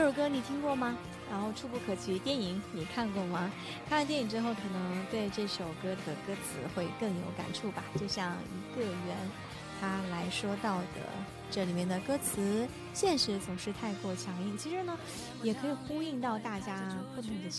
首歌你听过吗？然后《触不可及》电影你看过吗？看完电影之后，可能对这首歌的歌词会更有感触吧。就像一个人他来说到的，这里面的歌词，现实总是太过强硬。其实呢，也可以呼应到大家不同的